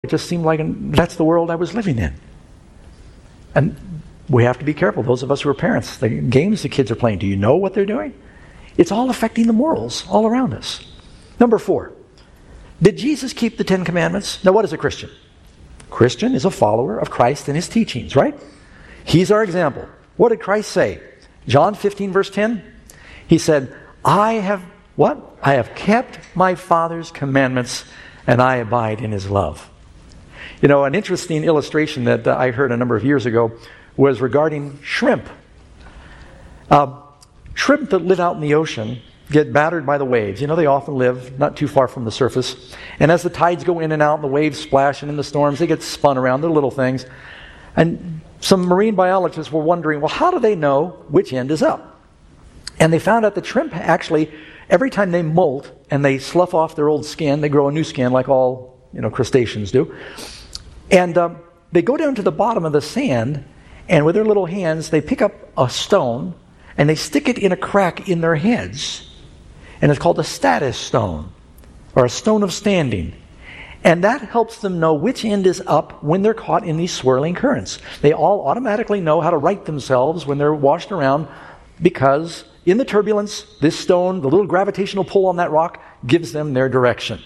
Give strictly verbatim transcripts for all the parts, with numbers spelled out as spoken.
It just seemed like that's the world I was living in. And we have to be careful, those of us who are parents. The games the kids are playing, do you know what they're doing? It's all affecting the morals all around us. Number four, did Jesus keep the Ten Commandments? Now, what is a Christian? Christian is a follower of Christ and his teachings, right? He's our example. What did Christ say? John fifteen, verse ten. He said, I have, what? I have kept my Father's commandments, and I abide in his love. You know, an interesting illustration that uh, I heard a number of years ago was regarding shrimp. Uh, shrimp that live out in the ocean get battered by the waves. You know, they often live not too far from the surface. And as the tides go in and out, and the waves splash, and in the storms, they get spun around. They're little things. And some marine biologists were wondering, well, how do they know which end is up? And they found out that shrimp actually, every time they molt and they slough off their old skin, they grow a new skin like all, you know, crustaceans do. And um, they go down to the bottom of the sand, and with their little hands, they pick up a stone, and they stick it in a crack in their heads. And it's called a status stone, or a stone of standing. And that helps them know which end is up when they're caught in these swirling currents. They all automatically know how to right themselves when they're washed around, because in the turbulence, this stone, the little gravitational pull on that rock, gives them their direction.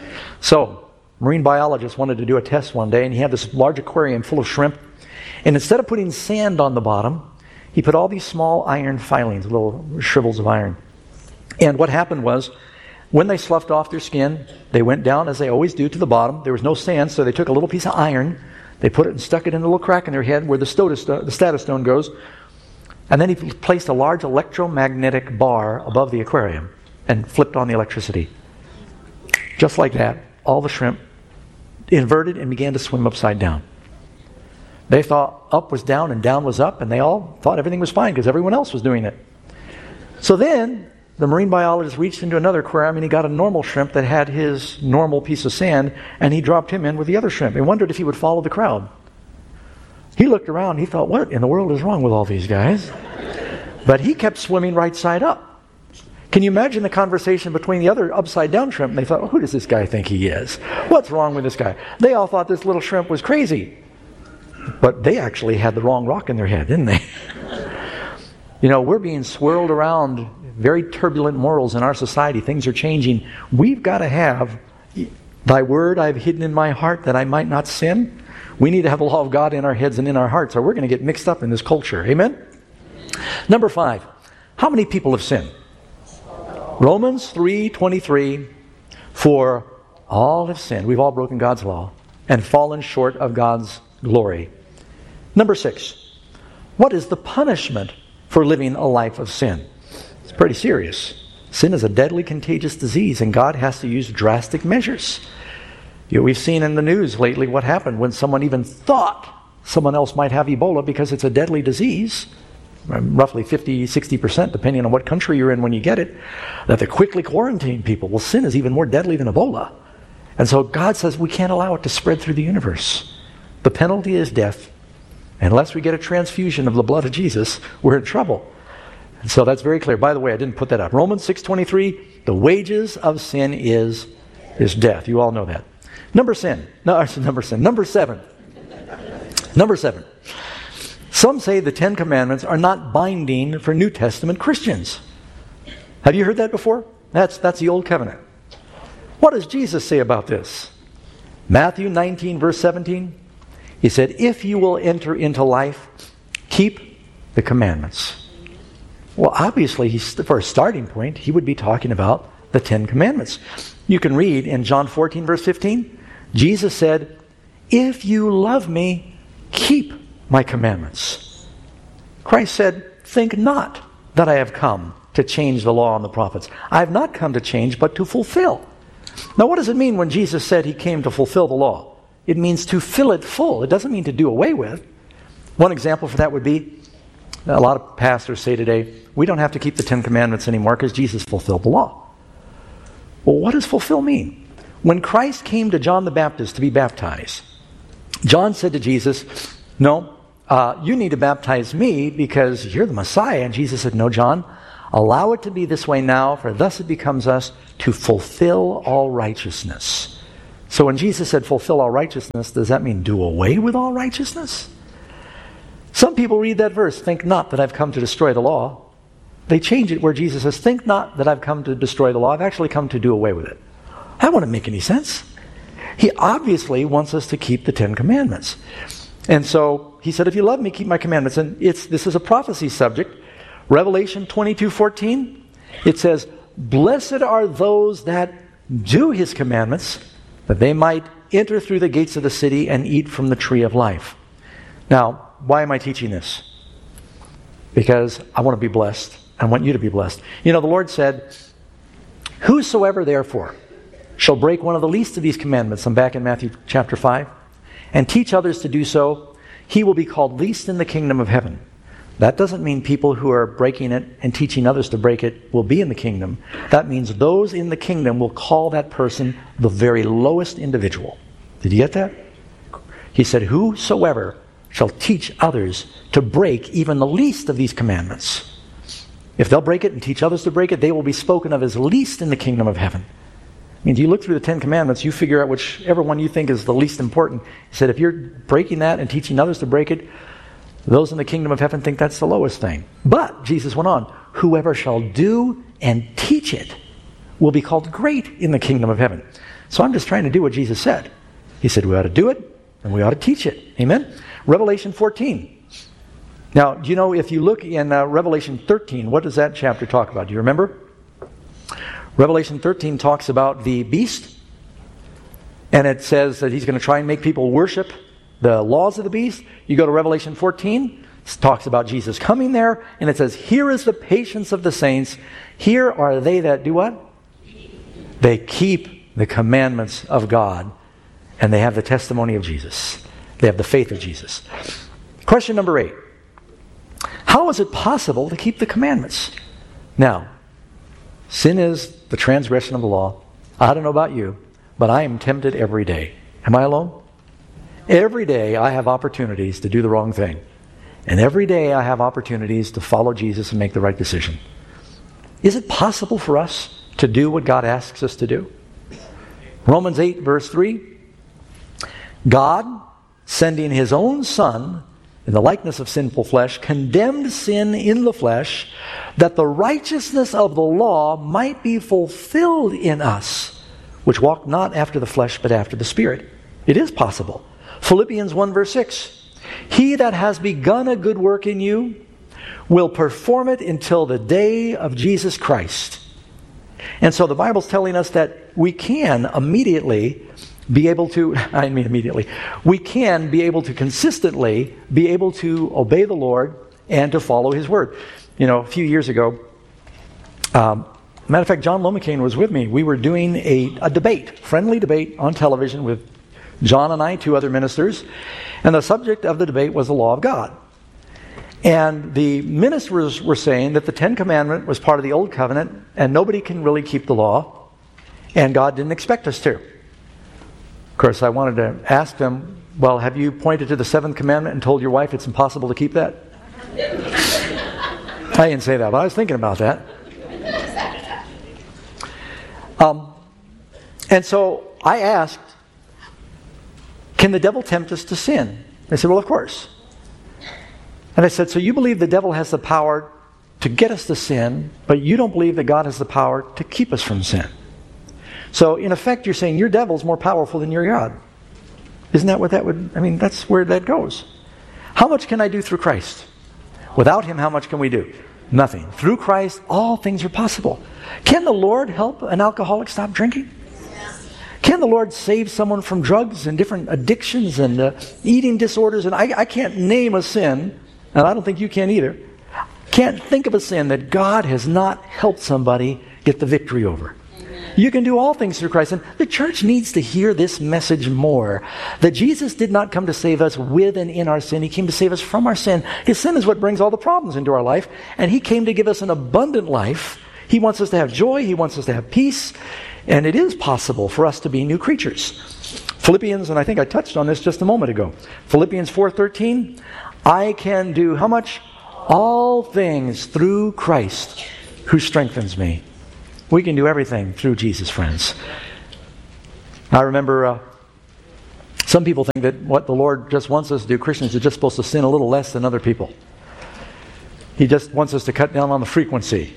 So, marine biologist wanted to do a test one day, and he had this large aquarium full of shrimp. And instead of putting sand on the bottom, he put all these small iron filings, little shrivels of iron. And what happened was, when they sloughed off their skin, they went down, as they always do, to the bottom. There was no sand, so they took a little piece of iron, they put it and stuck it in a little crack in their head where the status, the status stone goes, and then he placed a large electromagnetic bar above the aquarium and flipped on the electricity. Just like that, all the shrimp inverted and began to swim upside down. They thought up was down and down was up, and they all thought everything was fine because everyone else was doing it. So then, the marine biologist reached into another aquarium and he got a normal shrimp that had his normal piece of sand, and he dropped him in with the other shrimp and wondered if he would follow the crowd. He looked around, he thought, what in the world is wrong with all these guys? But he kept swimming right side up. Can you imagine the conversation between the other upside down shrimp? And they thought, well, who does this guy think he is? What's wrong with this guy? They all thought this little shrimp was crazy. But they actually had the wrong rock in their head, didn't they? You know, we're being swirled around very turbulent morals in our society. Things are changing. We've got to have, thy word I've hidden in my heart that I might not sin. We need to have the law of God in our heads and in our hearts, or we're going to get mixed up in this culture. Amen? Number five, how many people have sinned? Romans three twenty-three, for all have sinned. We've all broken God's law and fallen short of God's glory. Number six, what is the punishment for living a life of sin? It's pretty serious. Sin is a deadly, contagious disease, and God has to use drastic measures. You know, we've seen in the news lately what happened when someone even thought someone else might have Ebola because it's a deadly disease. Roughly fifty, sixty percent, depending on what country you're in when you get it, that they quickly quarantine people. Well, sin is even more deadly than Ebola. And so God says we can't allow it to spread through the universe. The penalty is death. Unless we get a transfusion of the blood of Jesus, we're in trouble. And so that's very clear. By the way, I didn't put that up. Romans six twenty-three, the wages of sin is, is death. You all know that. Number sin. No, number sin. Number seven. Number seven. Some say the Ten Commandments are not binding for New Testament Christians. Have you heard that before? That's, that's the Old Covenant. What does Jesus say about this? Matthew nineteen, verse seventeen. He said, if you will enter into life, keep the commandments. Well, obviously, he's, for a starting point, he would be talking about the Ten Commandments. You can read in John fourteen, verse fifteen, Jesus said, if you love me, keep my commandments. Christ said, think not that I have come to change the law and the prophets. I have not come to change, but to fulfill. Now, what does it mean when Jesus said he came to fulfill the law? It means to fill it full. It doesn't mean to do away with. One example for that would be, a lot of pastors say today, we don't have to keep the Ten Commandments anymore because Jesus fulfilled the law. Well, what does fulfill mean? When Christ came to John the Baptist to be baptized, John said to Jesus, no, uh, you need to baptize me because you're the Messiah. And Jesus said, no, John, allow it to be this way now, for thus it becomes us to fulfill all righteousness. So when Jesus said fulfill all righteousness, does that mean do away with all righteousness? Some people read that verse, think not that I've come to destroy the law. They change it where Jesus says, think not that I've come to destroy the law. I've actually come to do away with it. That wouldn't make any sense. He obviously wants us to keep the Ten Commandments. And so he said, if you love me, keep my commandments. And it's this is a prophecy subject. Revelation twenty-two fourteen, it says, blessed are those that do his commandments, that they might enter through the gates of the city and eat from the tree of life. Now, why am I teaching this? Because I want to be blessed. I want you to be blessed. You know, the Lord said, whosoever therefore shall break one of the least of these commandments, I'm back in Matthew chapter five, and teach others to do so, he will be called least in the kingdom of heaven. That doesn't mean people who are breaking it and teaching others to break it will be in the kingdom. That means those in the kingdom will call that person the very lowest individual. Did you get that? He said, whosoever shall teach others to break even the least of these commandments. If they'll break it and teach others to break it, they will be spoken of as least in the kingdom of heaven. I mean, you look through the Ten Commandments, you figure out whichever one you think is the least important. He said, if you're breaking that and teaching others to break it, those in the kingdom of heaven think that's the lowest thing. But, Jesus went on, whoever shall do and teach it will be called great in the kingdom of heaven. So I'm just trying to do what Jesus said. He said we ought to do it and we ought to teach it. Amen? Revelation fourteen. Now, do you know, if you look in uh, Revelation thirteen, what does that chapter talk about? Do you remember? Revelation thirteen talks about the beast, and it says that he's going to try and make people worship the laws of the beast. You go to Revelation fourteen, it talks about Jesus coming there, and it says, here is the patience of the saints. Here are they that do what? They keep the commandments of God, and they have the testimony of Jesus. They have the faith of Jesus. Question number eight. How is it possible to keep the commandments? Now, sin is the transgression of the law. I don't know about you, but I am tempted every day. Am I alone? Every day I have opportunities to do the wrong thing. And every day I have opportunities to follow Jesus and make the right decision. Is it possible for us to do what God asks us to do? Romans eight verse three. God, sending his own Son in the likeness of sinful flesh, condemned sin in the flesh, that the righteousness of the law might be fulfilled in us, which walk not after the flesh, but after the Spirit. It is possible. Philippians one verse six. He that has begun a good work in you will perform it until the day of Jesus Christ. And so the Bible's telling us that we can immediately be able to, I mean immediately, we can be able to consistently be able to obey the Lord and to follow his word. You know, a few years ago, um, matter of fact, John Lomacaine was with me. We were doing a, a debate, friendly debate on television with John and I, two other ministers, and the subject of the debate was the law of God. And the ministers were saying that the Ten Commandments was part of the Old Covenant, and nobody can really keep the law, and God didn't expect us to. Of course, I wanted to ask them, well, have you pointed to the seventh commandment and told your wife it's impossible to keep that? I didn't say that, but I was thinking about that. Um, and so I asked, can the devil tempt us to sin? They said, well, of course. And I said, so you believe the devil has the power to get us to sin, but you don't believe that God has the power to keep us from sin. So, in effect, you're saying your devil's more powerful than your God. Isn't that what that would... I mean, that's where that goes. How much can I do through Christ? Without him, how much can we do? Nothing. Through Christ, all things are possible. Can the Lord help an alcoholic stop drinking? Can the Lord save someone from drugs and different addictions and uh, eating disorders? And I, I can't name a sin, and I don't think you can either. Can't think of a sin that God has not helped somebody get the victory over. You can do all things through Christ. And the church needs to hear this message more. That Jesus did not come to save us with and in our sin. He came to save us from our sin. His sin is what brings all the problems into our life. And he came to give us an abundant life. He wants us to have joy. He wants us to have peace. And it is possible for us to be new creatures. Philippians, and I think I touched on this just a moment ago. Philippians four thirteen. I can do how much? All things through Christ who strengthens me. We can do everything through Jesus, friends. I remember uh, some people think that what the Lord just wants us to do, Christians are just supposed to sin a little less than other people. He just wants us to cut down on the frequency.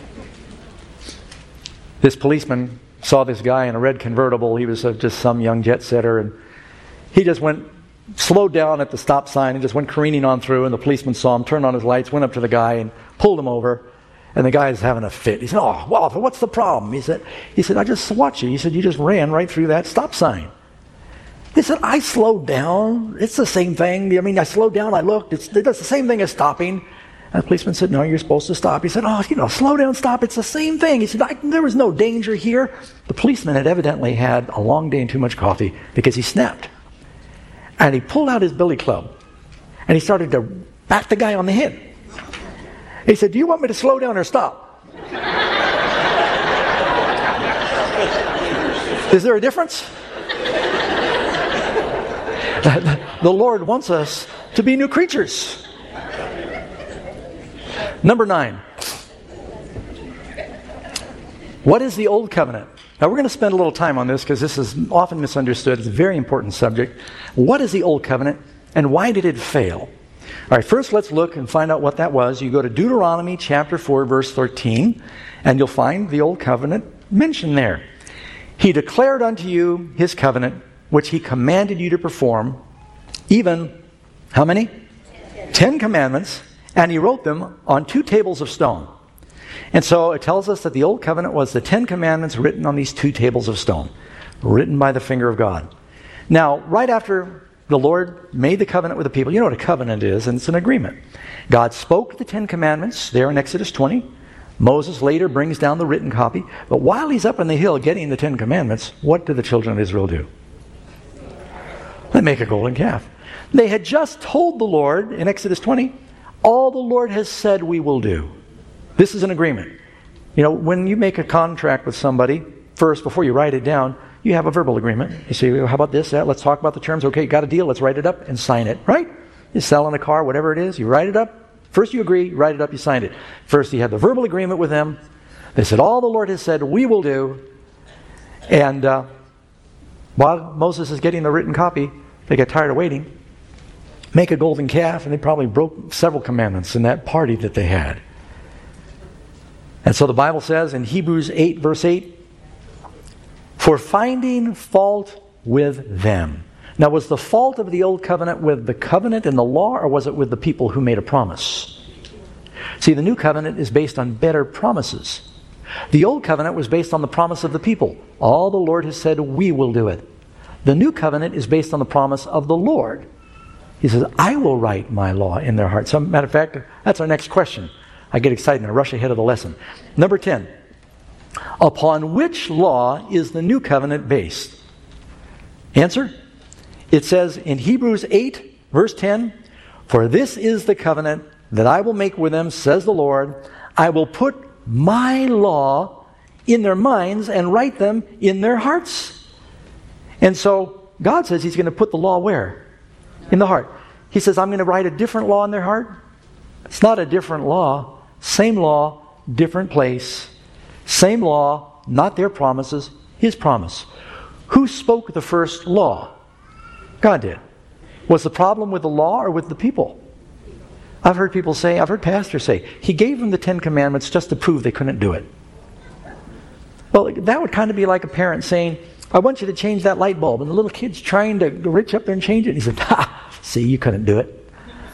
This policeman saw this guy in a red convertible. He was uh, just some young jet setter, and he just went, slowed down at the stop sign and just went careening on through, and the policeman saw him, turned on his lights, went up to the guy and pulled him over, and the guy's having a fit. He said, "Oh, Walter, what's the problem?" He said, he said, "I just watched you." He said, "You just ran right through that stop sign." He said, "I slowed down. It's the same thing. I mean, I slowed down, I looked. It's, it's the same thing as stopping." And the policeman said, "No, you're supposed to stop." He said, "Oh, you know, slow down, stop. It's the same thing." He said, I, "There was no danger here." The policeman had evidently had a long day and too much coffee because he snapped. And he pulled out his billy club and he started to bat the guy on the head. He said, "Do you want me to slow down or stop?" Is there a difference? The Lord wants us to be new creatures. Number nine. What is the Old Covenant? Now we're going to spend a little time on this because this is often misunderstood. It's a very important subject. What is the Old Covenant and why did it fail? All right, first let's look and find out what that was. You go to Deuteronomy chapter four, verse thirteen, and you'll find the Old Covenant mentioned there. "He declared unto you his covenant, which he commanded you to perform, even," how many? Ten, Ten commandments, "and he wrote them on two tables of stone." And so it tells us that the Old Covenant was the Ten Commandments written on these two tables of stone, written by the finger of God. Now, right after the Lord made the covenant with the people, you know what a covenant is, and it's an agreement. God spoke the Ten Commandments there in Exodus twenty. Moses later brings down the written copy. But while he's up on the hill getting the Ten Commandments, what did the children of Israel do? They make a golden calf. They had just told the Lord in Exodus twenty, all the Lord has said we will do. This is an agreement. You know, when you make a contract with somebody, first, before you write it down, you have a verbal agreement. You say, well, how about this, that? Let's talk about the terms. Okay, got a deal. Let's write it up and sign it, right? You're selling a car, whatever it is. You write it up. First you agree, you write it up, you signed it. First you had the verbal agreement with them. They said, all the Lord has said, we will do. And uh, while Moses is getting the written copy, they get tired of waiting, make a golden calf, and they probably broke several commandments in that party that they had. And so the Bible says in Hebrews eight, verse eight, for finding fault with them. Now, was the fault of the Old Covenant with the covenant and the law, or was it with the people who made a promise? See, the New Covenant is based on better promises. The Old Covenant was based on the promise of the people. All the Lord has said, we will do it. The New Covenant is based on the promise of the Lord. He says, I will write my law in their hearts. As a matter of fact, that's our next question. I get excited and I rush ahead of the lesson. Number ten. Upon which law is the New Covenant based? Answer? It says in Hebrews eight, verse ten, for this is the covenant that I will make with them, says the Lord. I will put my law in their minds and write them in their hearts. And so God says He's going to put the law where? In the heart. He says, I'm going to write a different law in their heart. It's not a different law. Same law, different place. Same law, not their promises, His promise. Who spoke the first law? God did. Was the problem with the law or with the people? I've heard people say, I've heard pastors say, He gave them the Ten Commandments just to prove they couldn't do it. Well, that would kind of be like a parent saying, I want you to change that light bulb. And the little kid's trying to reach up there and change it. And he said, ha, see, you couldn't do it.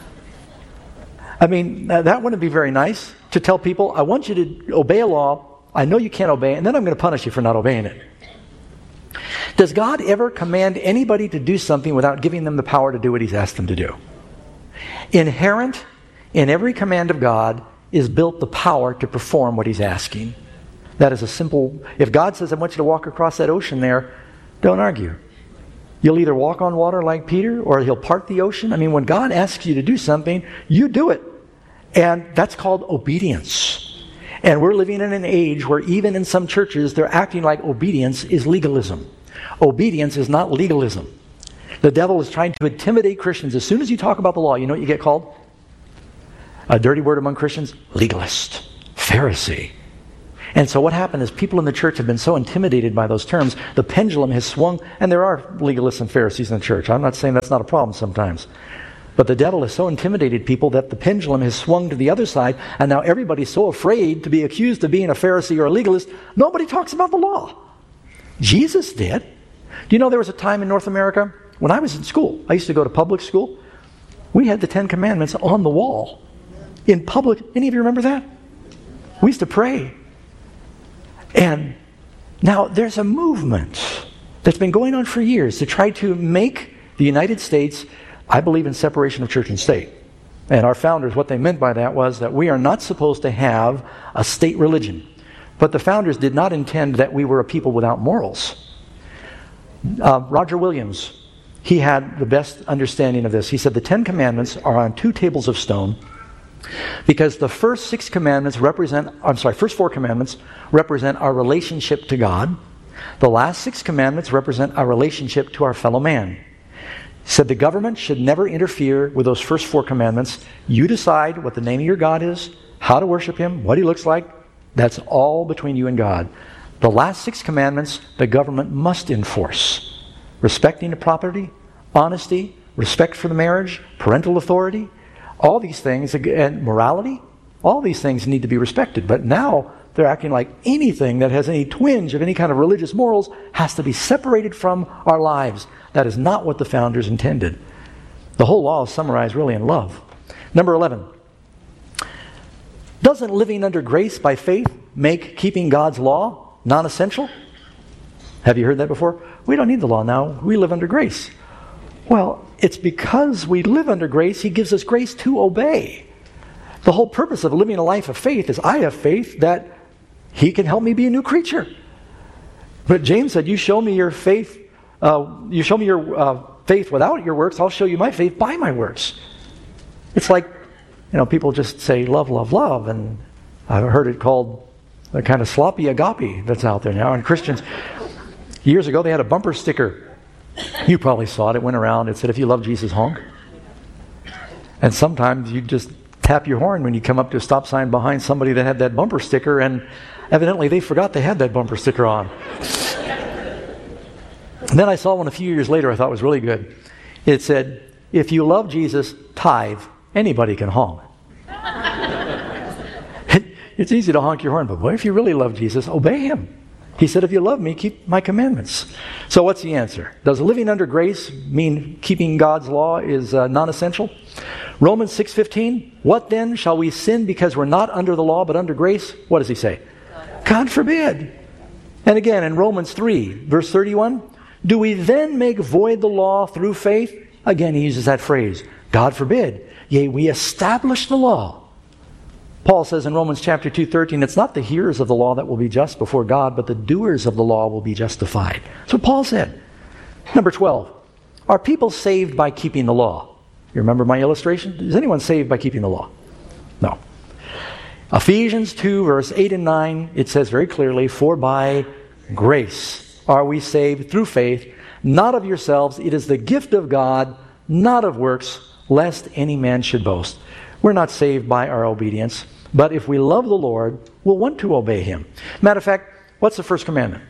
I mean, that wouldn't be very nice to tell people, I want you to obey a law. I know you can't obey it, and then I'm going to punish you for not obeying it. Does God ever command anybody to do something without giving them the power to do what He's asked them to do? Inherent in every command of God is built the power to perform what He's asking. That is a simple... If God says, I want you to walk across that ocean there, don't argue. You'll either walk on water like Peter, or He'll part the ocean. I mean, when God asks you to do something, you do it. And that's called obedience. And we're living in an age where even in some churches, they're acting like obedience is legalism. Obedience is not legalism. The devil is trying to intimidate Christians. As soon as you talk about the law, you know what you get called? A dirty word among Christians? Legalist. Pharisee. And so what happened is people in the church have been so intimidated by those terms, the pendulum has swung, and there are legalists and Pharisees in the church. I'm not saying that's not a problem sometimes. But the devil has so intimidated people that the pendulum has swung to the other side, and now everybody's so afraid to be accused of being a Pharisee or a legalist, nobody talks about the law. Jesus did. Do you know there was a time in North America when I was in school? I used to go to public school. We had the Ten Commandments on the wall in public. Any of you remember that? We used to pray. And now there's a movement that's been going on for years to try to make the United States, I believe in separation of church and state. And our founders, what they meant by that was that we are not supposed to have a state religion. But the founders did not intend that we were a people without morals. Uh, Roger Williams, he had the best understanding of this. He said the Ten Commandments are on two tables of stone because the first six commandments represent, I'm sorry, first four commandments represent our relationship to God. The last six commandments represent our relationship to our fellow man. He said the government should never interfere with those first four commandments. You decide what the name of your God is, how to worship Him, what He looks like. That's all between you and God. The last six commandments, the government must enforce. Respecting the property, honesty, respect for the marriage, parental authority, all these things, and morality, all these things need to be respected. But now they're acting like anything that has any twinge of any kind of religious morals has to be separated from our lives. That is not what the founders intended. The whole law is summarized really in love. Number eleven. Doesn't living under grace by faith make keeping God's law non-essential? Have you heard that before? We don't need the law now. We live under grace. Well, it's because we live under grace, He gives us grace to obey. The whole purpose of living a life of faith is I have faith that He can help me be a new creature. But James said, you show me your faith, uh, you show me your uh, faith without your works, I'll show you my faith by my works. It's like, you know, people just say love, love, love, and I've heard it called the kind of sloppy agape that's out there now. And Christians, years ago, they had a bumper sticker. You probably saw it. It went around. It said, if you love Jesus, honk. And sometimes you just tap your horn when you come up to a stop sign behind somebody that had that bumper sticker, and evidently they forgot they had that bumper sticker on. And then I saw one a few years later I thought was really good. It said, if you love Jesus, tithe. Anybody can honk. It's easy to honk your horn, but boy, if you really love Jesus, obey Him. He said, if you love me, keep my commandments. So what's the answer? Does living under grace mean keeping God's law is uh, non-essential? Romans six fifteen, what then? Shall we sin because we're not under the law but under grace? What does he say? God forbid. And again in Romans three, verse thirty-one, do we then make void the law through faith? Again, he uses that phrase, God forbid. Yea, we establish the law. Paul says in Romans chapter two thirteen, it's not the hearers of the law that will be just before God, but the doers of the law will be justified. That's what Paul said. Number twelve, are people saved by keeping the law? You remember my illustration? Is anyone saved by keeping the law? No. Ephesians two, verse eight and nine, it says very clearly, for by grace are we saved through faith, not of yourselves, it is the gift of God, not of works, lest any man should boast. We're not saved by our obedience, but if we love the Lord, we'll want to obey Him. Matter of fact, what's the first commandment?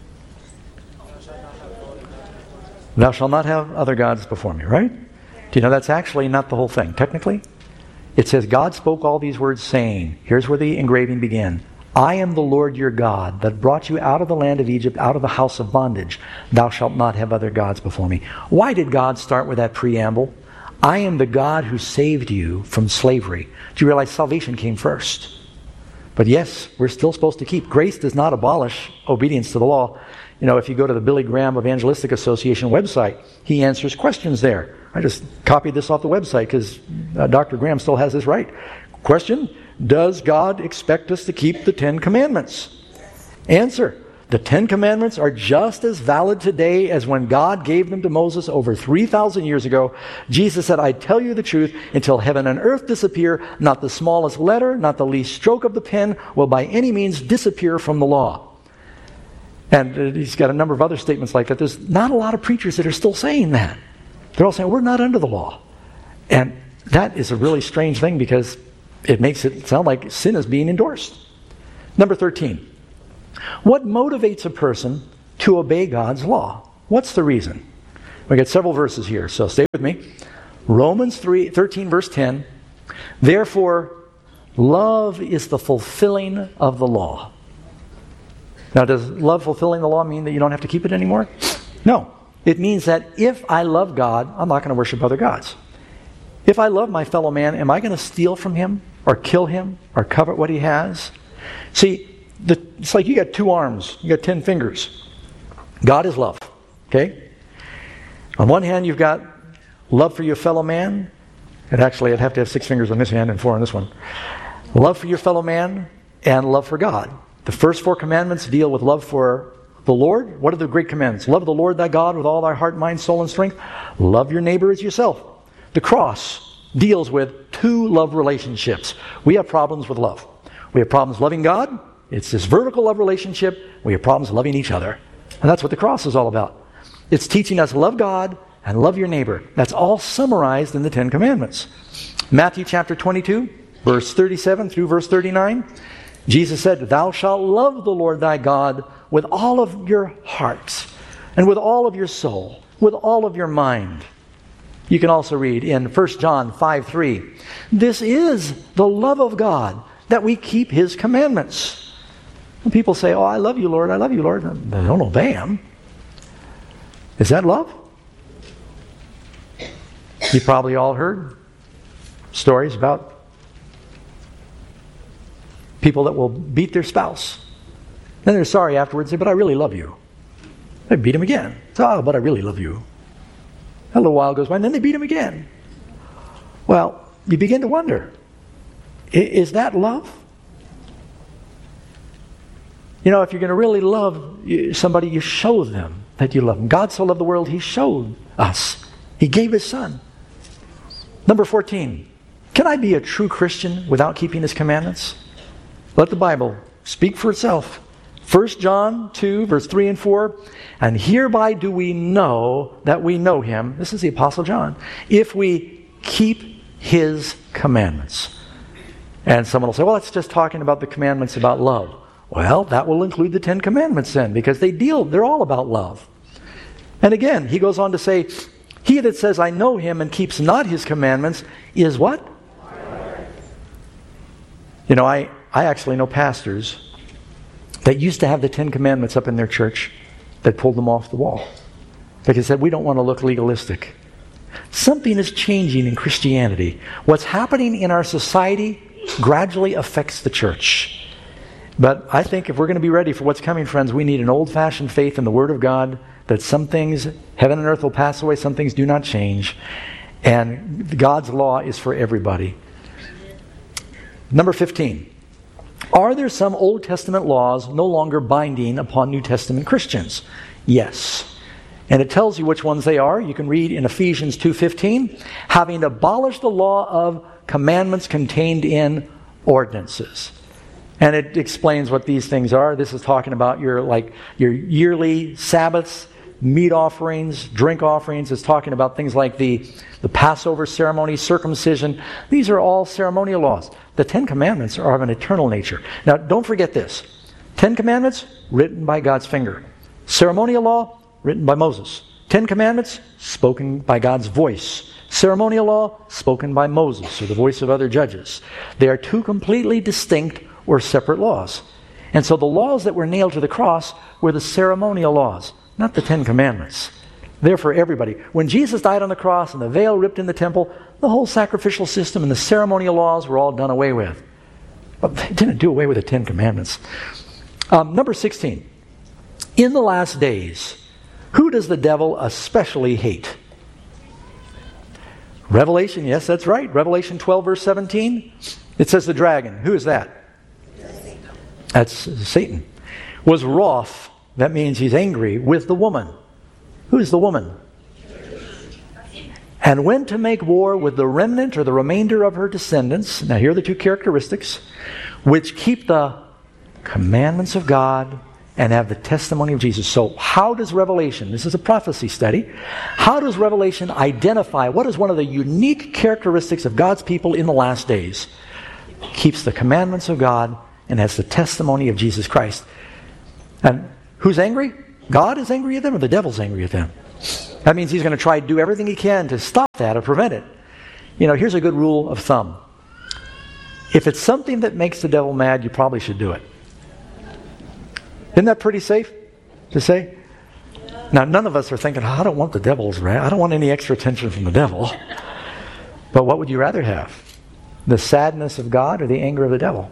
Thou shalt not have other gods before me, right? Do you know that's actually not the whole thing? Technically, it says God spoke all these words saying, here's where the engraving began, I am the Lord your God that brought you out of the land of Egypt, out of the house of bondage. Thou shalt not have other gods before me. Why did God start with that preamble? I am the God who saved you from slavery. Do you realize salvation came first? But yes, we're still supposed to keep. Grace does not abolish obedience to the law. You know, if you go to the Billy Graham Evangelistic Association website, he answers questions there. I just copied this off the website because uh, Doctor Graham still has this right. Question, does God expect us to keep the Ten Commandments? Answer, the Ten Commandments are just as valid today as when God gave them to Moses over three thousand years ago. Jesus said, I tell you the truth, until heaven and earth disappear, not the smallest letter, not the least stroke of the pen will by any means disappear from the law. And uh, he's got a number of other statements like that. There's not a lot of preachers that are still saying that. They're all saying, we're not under the law. And that is a really strange thing because it makes it sound like sin is being endorsed. Number thirteen. What motivates a person to obey God's law? What's the reason? We got several verses here, so stay with me. Romans three, thirteen, verse ten. Therefore, love is the fulfilling of the law. Now, does love fulfilling the law mean that you don't have to keep it anymore? No. It means that if I love God, I'm not going to worship other gods. If I love my fellow man, am I going to steal from him or kill him or covet what he has? See, the, it's like you got two arms. You got ten fingers. God is love. Okay? On one hand, you've got love for your fellow man. And actually, I'd have to have six fingers on this hand and four on this one. Love for your fellow man and love for God. The first four commandments deal with love for the Lord. What are the great commandments? Love the Lord thy God with all thy heart, mind, soul, and strength. Love your neighbor as yourself. The cross deals with two love relationships. We have problems with love. We have problems loving God. It's this vertical love relationship. We have problems loving each other. And that's what the cross is all about. It's teaching us love God and love your neighbor. That's all summarized in the Ten Commandments. Matthew chapter twenty-two, verse thirty-seven through verse thirty-nine. Jesus said, Thou shalt love the Lord thy God with all of your heart, and with all of your soul, with all of your mind. You can also read in First John five three, This is the love of God, that we keep His commandments. When people say, Oh, I love you, Lord, I love you, Lord, they don't obey Him. Is that love? You probably all heard stories about people that will beat their spouse. Then they're sorry afterwards, say, but I really love you. They beat him again. Oh, but I really love you. A little while goes by, and then they beat him again. Well, you begin to wonder, is that love? You know, if you're going to really love somebody, you show them that you love them. God so loved the world, He showed us. He gave His Son. Number fourteen, can I be a true Christian without keeping His commandments? Let the Bible speak for itself. First John two, verse three and four. And hereby do we know that we know Him. This is the Apostle John. If we keep His commandments. And someone will say, well, it's just talking about the commandments about love. Well, that will include the Ten Commandments then, because they deal, they're all about love. And again, he goes on to say, He that says, I know Him and keeps not His commandments is what? You know, I, I actually know pastors that used to have the Ten Commandments up in their church that pulled them off the wall. Because they said, we don't want to look legalistic. Something is changing in Christianity. What's happening in our society gradually affects the church. But I think if we're going to be ready for what's coming, friends, we need an old-fashioned faith in the Word of God, that some things, heaven and earth will pass away, some things do not change. And God's law is for everybody. Number fifteen. Are there some Old Testament laws no longer binding upon New Testament Christians? Yes. And it tells you which ones they are. You can read in Ephesians two fifteen, having abolished the law of commandments contained in ordinances. And it explains what these things are. This is talking about your like your yearly Sabbaths, meat offerings, drink offerings. It's talking about things like the, the Passover ceremony, circumcision. These are all ceremonial laws. The Ten Commandments are of an eternal nature. Now, don't forget this. Ten Commandments, written by God's finger. Ceremonial law, written by Moses. Ten Commandments, spoken by God's voice. Ceremonial law, spoken by Moses, or the voice of other judges. They are two completely distinct or separate laws. And so the laws that were nailed to the cross were the ceremonial laws, not the Ten Commandments. They're for everybody. When Jesus died on the cross and the veil ripped in the temple, the whole sacrificial system and the ceremonial laws were all done away with. But they didn't do away with the Ten Commandments. Um, number sixteen. In the last days, who does the devil especially hate? Revelation, yes, that's right. Revelation twelve, verse seventeen. It says the dragon. Who is that? That's Satan. Was wroth. That means he's angry with the woman. Who is the woman? And went to make war with the remnant or the remainder of her descendants. Now here are the two characteristics. Which keep the commandments of God and have the testimony of Jesus. So how does Revelation, this is a prophecy study, how does Revelation identify what is one of the unique characteristics of God's people in the last days? Keeps the commandments of God and has the testimony of Jesus Christ. And who's angry? God is angry at them, or the devil's angry at them? That means he's going to try to do everything he can to stop that or prevent it. You know, here's a good rule of thumb. If it's something that makes the devil mad, you probably should do it. Isn't that pretty safe to say? Now, none of us are thinking, oh, I don't want the devil's wrath. I don't want any extra attention from the devil. But what would you rather have? The sadness of God or the anger of the devil?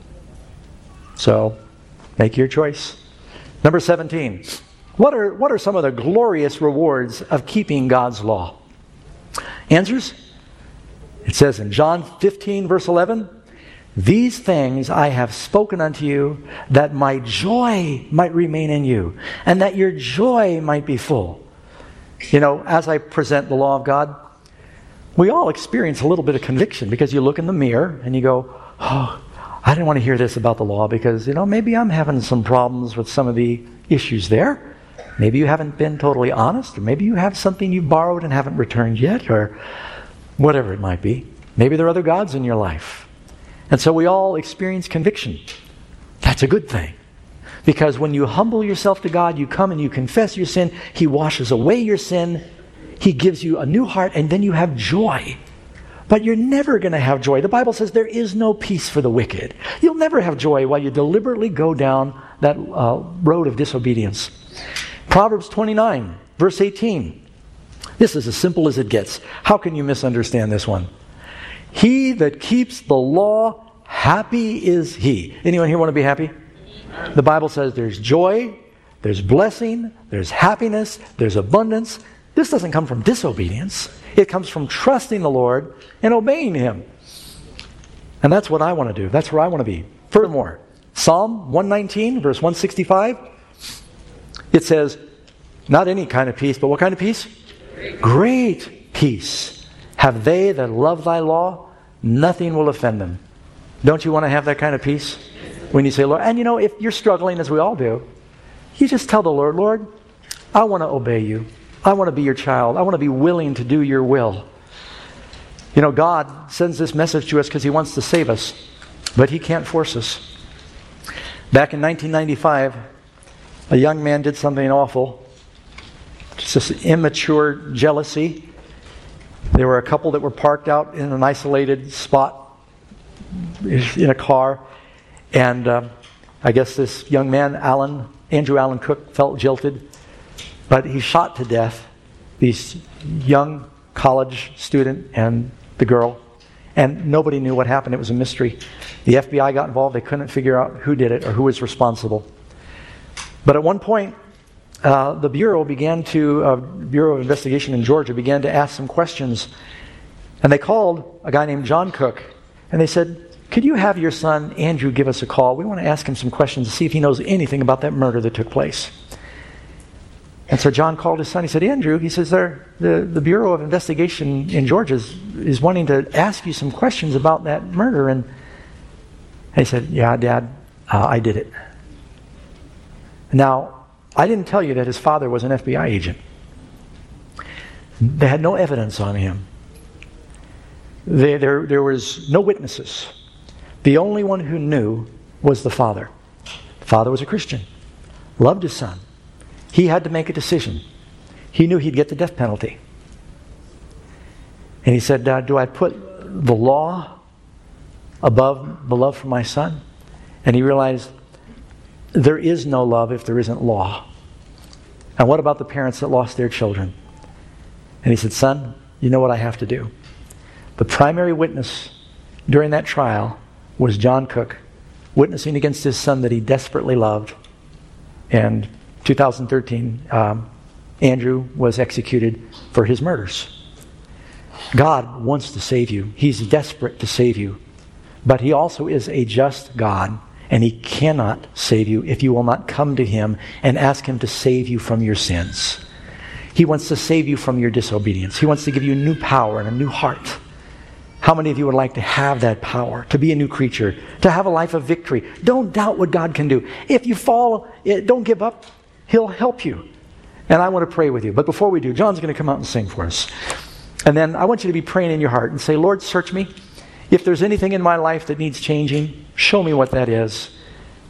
So, make your choice. Number seventeen. What are, what are some of the glorious rewards of keeping God's law? Answers? It says in John fifteen, verse eleven, these things I have spoken unto you, that my joy might remain in you, and that your joy might be full. You know, as I present the law of God, we all experience a little bit of conviction, because you look in the mirror and you go, oh, I didn't want to hear this about the law, because, you know, maybe I'm having some problems with some of the issues there. Maybe you haven't been totally honest, or maybe you have something you borrowed and haven't returned yet, or whatever it might be. Maybe there are other gods in your life. And so we all experience conviction. That's a good thing. Because when you humble yourself to God, you come and you confess your sin, He washes away your sin, He gives you a new heart, and then you have joy. But you're never going to have joy. The Bible says there is no peace for the wicked. You'll never have joy while you deliberately go down that uh, road of disobedience. Proverbs twenty-nine, verse eighteen. This is as simple as it gets. How can you misunderstand this one? He that keeps the law, happy is he. Anyone here want to be happy? The Bible says there's joy, there's blessing, there's happiness, there's abundance. This doesn't come from disobedience. It comes from trusting the Lord and obeying Him. And that's what I want to do. That's where I want to be. Furthermore, Psalm one nineteen, verse one sixty-five, it says, not any kind of peace, but what kind of peace? Great, Great peace have they that love thy law, nothing will offend them. Don't you want to have that kind of peace? When you say, Lord, and you know, if you're struggling, as we all do, you just tell the Lord, Lord, I want to obey you. I want to be your child. I want to be willing to do your will. You know, God sends this message to us because He wants to save us, but He can't force us. Back in nineteen ninety-five, a young man did something awful. Just this immature jealousy. There were a couple that were parked out in an isolated spot in a car, and uh, I guess this young man, Alan, Andrew Allen Cook, felt jilted, but he shot to death this young college student and the girl, and nobody knew what happened. It was a mystery. The F B I got involved. They couldn't figure out who did it or who was responsible. But at one point, Uh, the Bureau began to, uh, Bureau of Investigation in Georgia began to ask some questions. And they called a guy named John Cook. And they said, could you have your son, Andrew, give us a call? We want to ask him some questions to see if he knows anything about that murder that took place. And so John called his son. He said, Andrew, he says, the, the Bureau of Investigation in Georgia is, is wanting to ask you some questions about that murder. And he said, yeah, Dad, uh, I did it. Now, I didn't tell you that his father was an F B I agent. They had no evidence on him. They, there, there was no witnesses. The only one who knew was the father. The father was a Christian, loved his son. He had to make a decision. He knew he'd get the death penalty. And he said, uh, do I put the law above the love for my son? And he realized there is no love if there isn't law. And what about the parents that lost their children? And he said, son, you know what I have to do. The primary witness during that trial was John Cook, witnessing against his son that he desperately loved. And two thousand thirteen, um, Andrew was executed for his murders. God wants to save you. He's desperate to save you. But He also is a just God. And He cannot save you if you will not come to Him and ask Him to save you from your sins. He wants to save you from your disobedience. He wants to give you a new power and a new heart. How many of you would like to have that power, to be a new creature, to have a life of victory? Don't doubt what God can do. If you fall, don't give up. He'll help you. And I want to pray with you. But before we do, John's going to come out and sing for us. And then I want you to be praying in your heart and say, Lord, search me. If there's anything in my life that needs changing, show me what that is.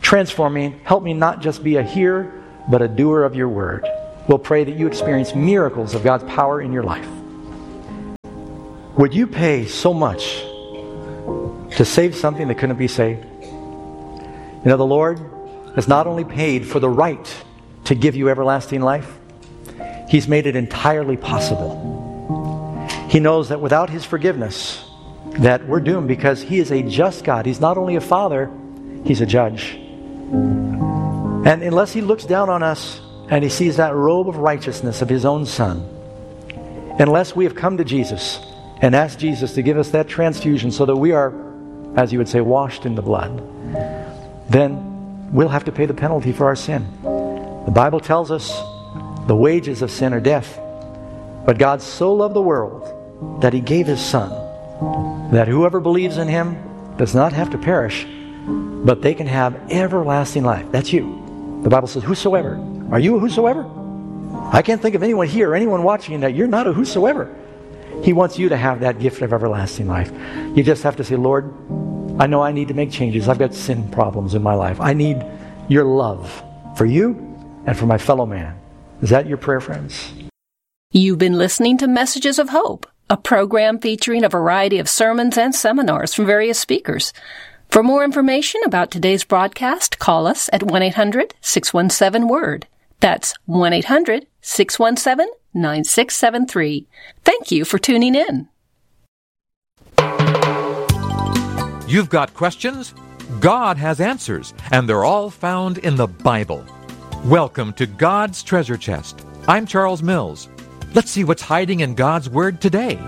Transform me. Help me not just be a hearer, but a doer of your word. We'll pray that you experience miracles of God's power in your life. Would you pay so much to save something that couldn't be saved? You know, the Lord has not only paid for the right to give you everlasting life, He's made it entirely possible. He knows that without His forgiveness, that we're doomed, because He is a just God. He's not only a Father, He's a judge. And unless He looks down on us and He sees that robe of righteousness of His own Son, unless we have come to Jesus and asked Jesus to give us that transfusion so that we are, as you would say, washed in the blood, then we'll have to pay the penalty for our sin. The Bible tells us the wages of sin are death. But God so loved the world that He gave His Son, that whoever believes in Him does not have to perish, but they can have everlasting life. That's you. The Bible says, whosoever. Are you a whosoever? I can't think of anyone here or anyone watching that you're not a whosoever. He wants you to have that gift of everlasting life. You just have to say, Lord, I know I need to make changes. I've got sin problems in my life. I need your love for you and for my fellow man. Is that your prayer, friends? You've been listening to Messages of Hope, a program featuring a variety of sermons and seminars from various speakers. For more information about today's broadcast, call us at one eight hundred six one seven word. That's one eight hundred six one seven nine six seven three. Thank you for tuning in. You've got questions? God has answers, and they're all found in the Bible. Welcome to God's Treasure Chest. I'm Charles Mills. Let's see what's hiding in God's Word today.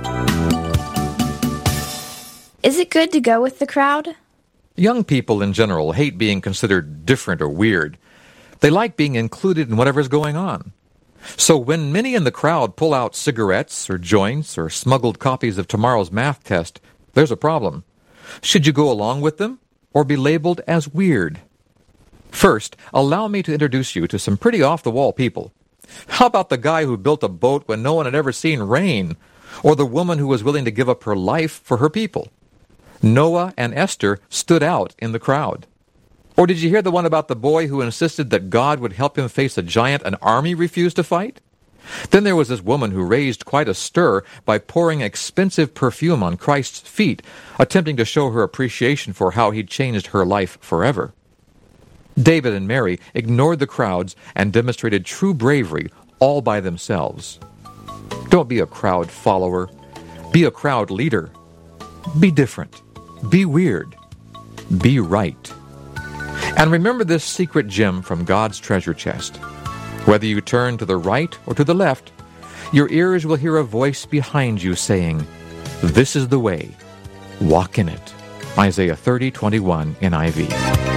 Is it good to go with the crowd? Young people in general hate being considered different or weird. They like being included in whatever's going on. So when many in the crowd pull out cigarettes or joints or smuggled copies of tomorrow's math test, there's a problem. Should you go along with them or be labeled as weird? First, allow me to introduce you to some pretty off-the-wall people. How about the guy who built a boat when no one had ever seen rain? Or the woman who was willing to give up her life for her people? Noah and Esther stood out in the crowd. Or did you hear the one about the boy who insisted that God would help him face a giant an army refused to fight? Then there was this woman who raised quite a stir by pouring expensive perfume on Christ's feet, attempting to show her appreciation for how he'd changed her life forever. David and Mary ignored the crowds and demonstrated true bravery all by themselves. Don't be a crowd follower. Be a crowd leader. Be different. Be weird. Be right. And remember this secret gem from God's treasure chest. Whether you turn to the right or to the left, your ears will hear a voice behind you saying, "This is the way. Walk in it." Isaiah thirty twenty-one N I V.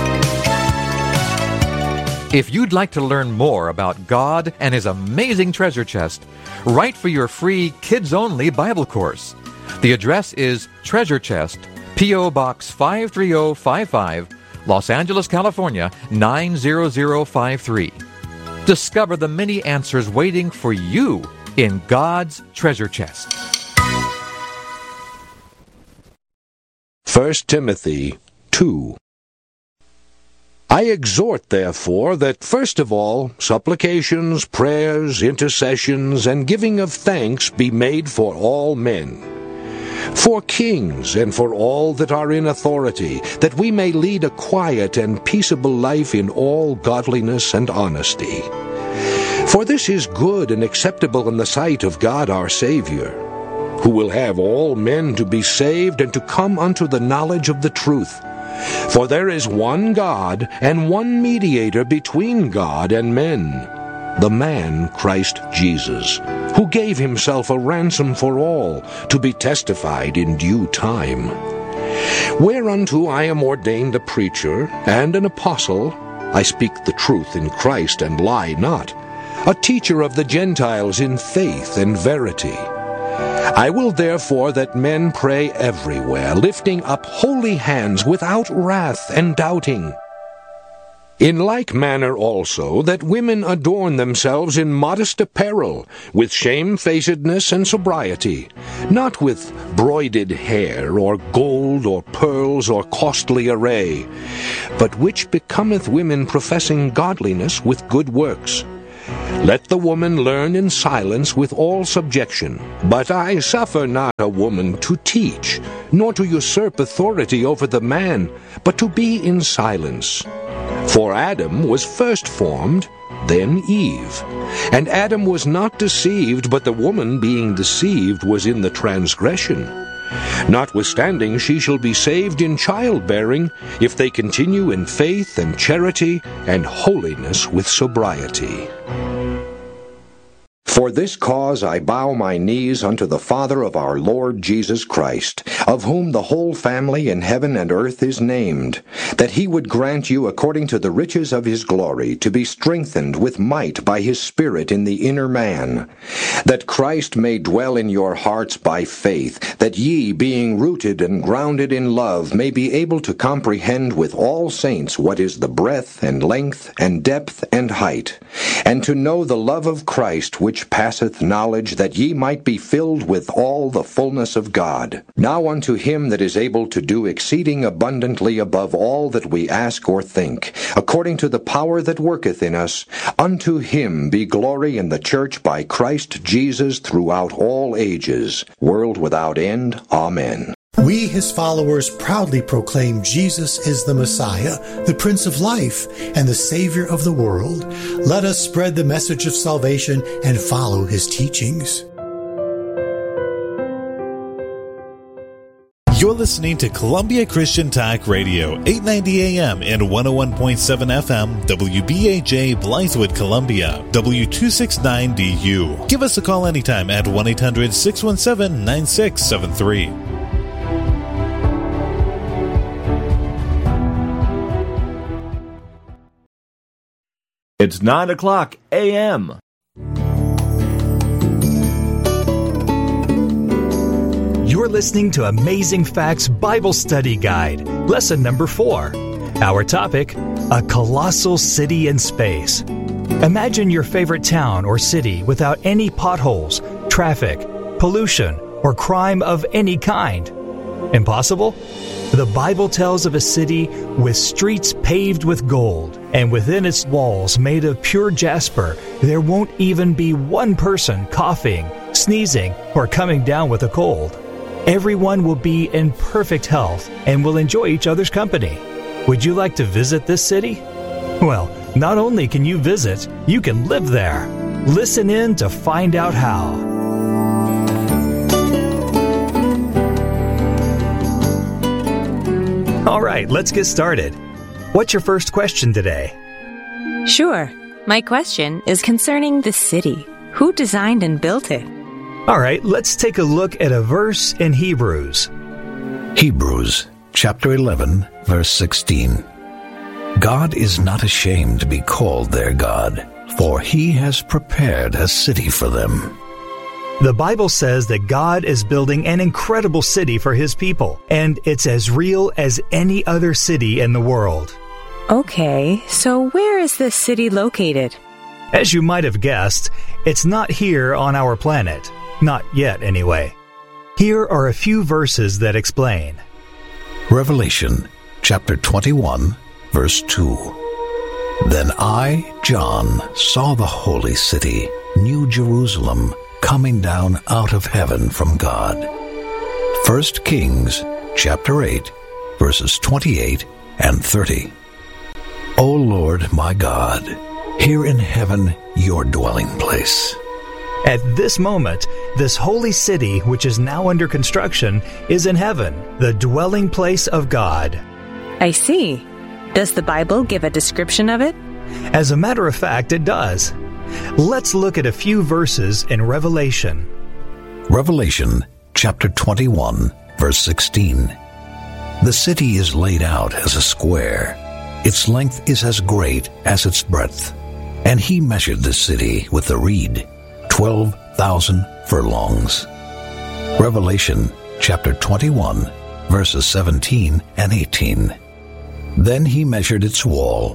If you'd like to learn more about God and His amazing treasure chest, write for your free kids-only Bible course. The address is Treasure Chest, P O. Box five three zero five five, Los Angeles, California, nine zero zero five three. Discover the many answers waiting for you in God's treasure chest. First Timothy two. I exhort, therefore, that first of all supplications, prayers, intercessions, and giving of thanks be made for all men, for kings, and for all that are in authority, that we may lead a quiet and peaceable life in all godliness and honesty. For this is good and acceptable in the sight of God our Savior, who will have all men to be saved and to come unto the knowledge of the truth. For there is one God, and one mediator between God and men, the man Christ Jesus, who gave himself a ransom for all, to be testified in due time. Whereunto I am ordained a preacher and an apostle, I speak the truth in Christ and lie not, a teacher of the Gentiles in faith and verity. I will therefore that men pray everywhere, lifting up holy hands without wrath and doubting. In like manner also, that women adorn themselves in modest apparel, with shamefacedness and sobriety, not with broided hair, or gold, or pearls, or costly array, but which becometh women professing godliness with good works. Let the woman learn in silence with all subjection. But I suffer not a woman to teach, nor to usurp authority over the man, but to be in silence. For Adam was first formed, then Eve. And Adam was not deceived, but the woman being deceived was in the transgression. Notwithstanding, she shall be saved in childbearing, if they continue in faith and charity and holiness with sobriety. For this cause I bow my knees unto the Father of our Lord Jesus Christ, of whom the whole family in heaven and earth is named, that he would grant you according to the riches of his glory to be strengthened with might by his Spirit in the inner man, that Christ may dwell in your hearts by faith, that ye, being rooted and grounded in love, may be able to comprehend with all saints what is the breadth and length and depth and height, and to know the love of Christ which passeth knowledge, that ye might be filled with all the fullness of God. Now unto him that is able to do exceeding abundantly above all that we ask or think, according to the power that worketh in us, unto him be glory in the church by Christ Jesus throughout all ages, world without end. Amen. We, his followers, proudly proclaim Jesus is the Messiah, the Prince of Life, and the Savior of the world. Let us spread the message of salvation and follow his teachings. You're listening to Columbia Christian Talk Radio, eight ninety A M and one oh one point seven F M, W B A J, Blythewood, Columbia, W two sixty-nine D U. Give us a call anytime at one eight hundred six one seven nine six seven three. It's nine o'clock A M You're listening to Amazing Facts Bible Study Guide, lesson number four. Our topic, a colossal city in space. Imagine your favorite town or city without any potholes, traffic, pollution, or crime of any kind. Impossible? The Bible tells of a city with streets paved with gold, and within its walls made of pure jasper, there won't even be one person coughing, sneezing, or coming down with a cold. Everyone will be in perfect health and will enjoy each other's company. Would you like to visit this city? Well, not only can you visit, you can live there. Listen in to find out how. All right, let's get started. What's your first question today? Sure. My question is concerning the city. Who designed and built it? All right, let's take a look at a verse in Hebrews. Hebrews chapter eleven, verse sixteen. God is not ashamed to be called their God, for he has prepared a city for them. The Bible says that God is building an incredible city for his people, and it's as real as any other city in the world. Okay, so where is this city located? As you might have guessed, it's not here on our planet. Not yet, anyway. Here are a few verses that explain. Revelation chapter twenty-one, verse two. Then I, John, saw the holy city, New Jerusalem, coming down out of heaven from God. First Kings chapter eight, verses twenty-eight and thirty. O Lord my God, here in heaven your dwelling place. At this moment, this holy city, which is now under construction, is in heaven, the dwelling place of God. I see. Does the Bible give a description of it? As a matter of fact, it does. Let's look at a few verses in Revelation. Revelation chapter twenty-one, verse sixteen. The city is laid out as a square. Its length is as great as its breadth. And he measured the city with the reed, twelve thousand furlongs. Revelation chapter twenty-one, verses seventeen and eighteen. Then he measured its wall,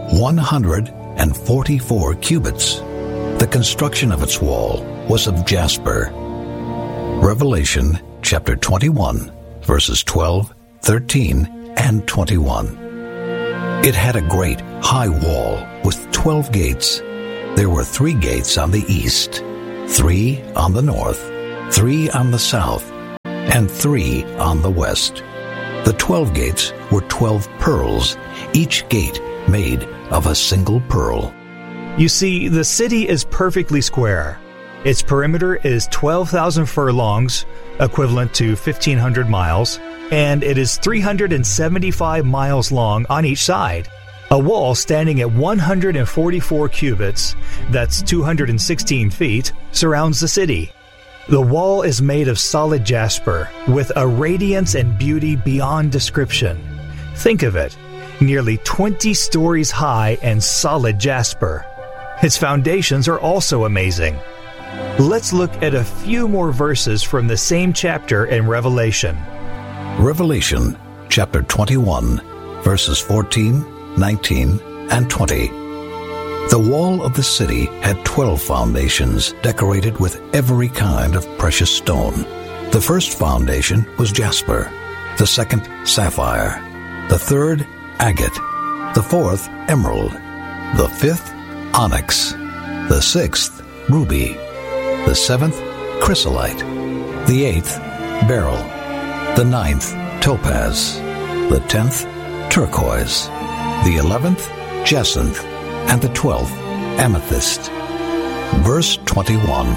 one hundred forty-four cubits. The construction of its wall was of jasper. Revelation chapter twenty-one, verses twelve, thirteen, and twenty-one. It had a great high wall with twelve gates. There were three gates on the east, three on the north, three on the south, and three on the west. The twelve gates were twelve pearls, each gate made of a single pearl. You see, the city is perfectly square. Its perimeter is twelve thousand furlongs, equivalent to fifteen hundred miles, and it is three hundred seventy-five miles long on each side. A wall standing at one hundred forty-four cubits, that's two hundred sixteen feet, surrounds the city. The wall is made of solid jasper, with a radiance and beauty beyond description. Think of it, nearly twenty stories high and solid jasper. Its foundations are also amazing. Let's look at a few more verses from the same chapter in Revelation. Revelation chapter twenty-one, verses fourteen, nineteen, and twenty. The wall of the city had twelve foundations decorated with every kind of precious stone. The first foundation was jasper, the second sapphire, the third agate, the fourth emerald, the fifth onyx, the sixth ruby, the seventh chrysolite, the eighth beryl, the ninth topaz, the tenth turquoise, the eleventh jacinth, and the twelfth amethyst. Verse twenty-one.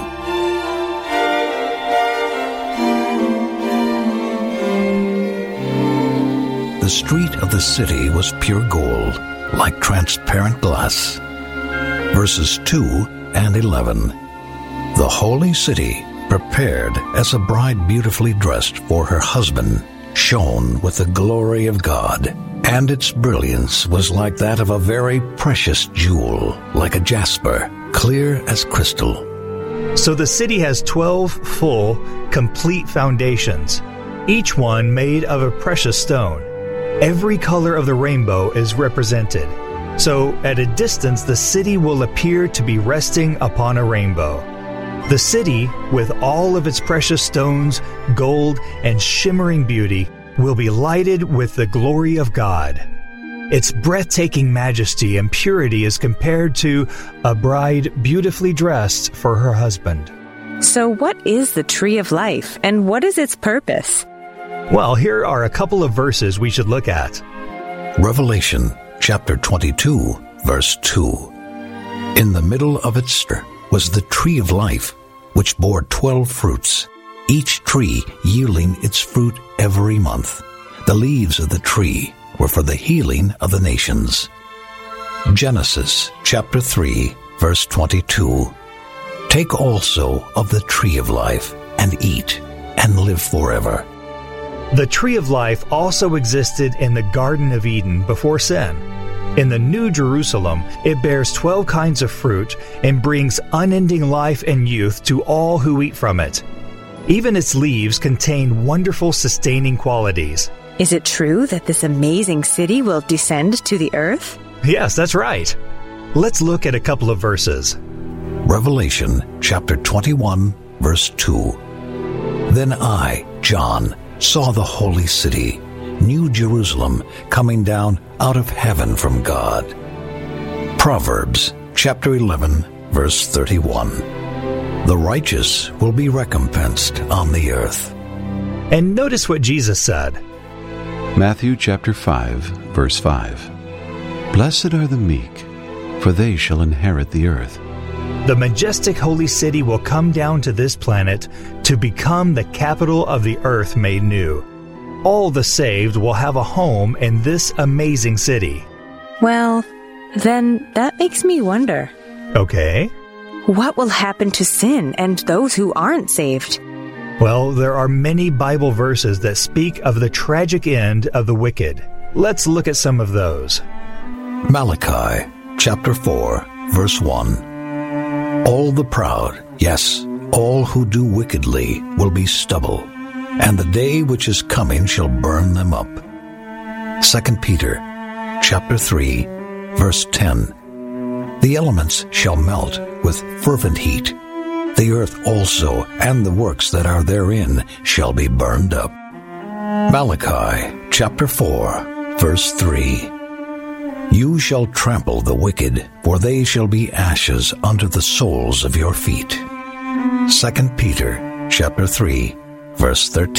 The street of the city was pure gold, like transparent glass. Verses two and eleven. The holy city, prepared as a bride beautifully dressed for her husband, shone with the glory of God, and its brilliance was like that of a very precious jewel, like a jasper, clear as crystal. So the city has twelve full, complete foundations, each one made of a precious stone. Every color of the rainbow is represented. So at a distance, the city will appear to be resting upon a rainbow. The city, with all of its precious stones, gold, and shimmering beauty, will be lighted with the glory of God. Its breathtaking majesty and purity is compared to a bride beautifully dressed for her husband. So what is the tree of life, and what is its purpose? Well, here are a couple of verses we should look at. Revelation chapter twenty-two, verse two. In the middle of its was the tree of life, which bore twelve fruits, each tree yielding its fruit every month. The leaves of the tree were for the healing of the nations. Genesis chapter three, verse twenty-two. Take also of the tree of life, and eat, and live forever. The tree of life also existed in the Garden of Eden before sin. In the New Jerusalem, it bears twelve kinds of fruit and brings unending life and youth to all who eat from it. Even its leaves contain wonderful sustaining qualities. Is it true that this amazing city will descend to the earth? Yes, that's right. Let's look at a couple of verses. Revelation chapter twenty-one, verse two. Then I, John, saw the holy city, New Jerusalem, coming down out of heaven from God. Proverbs chapter eleven, verse thirty-one. The righteous will be recompensed on the earth. And notice what Jesus said. Matthew chapter five, verse five. Blessed are the meek, for they shall inherit the earth. The majestic holy city will come down to this planet to become the capital of the earth made new. All the saved will have a home in this amazing city. Well, then that makes me wonder. Okay. What will happen to sin and those who aren't saved? Well, there are many Bible verses that speak of the tragic end of the wicked. Let's look at some of those. Malachi chapter four, verse one. All the proud, yes, all who do wickedly, will be stubble, and the day which is coming shall burn them up. Second Peter chapter three, verse ten. The elements shall melt with fervent heat. The earth also and the works that are therein shall be burned up. Malachi chapter four, verse three. You shall trample the wicked, for they shall be ashes under the soles of your feet. Second Peter chapter three, verse thirteen.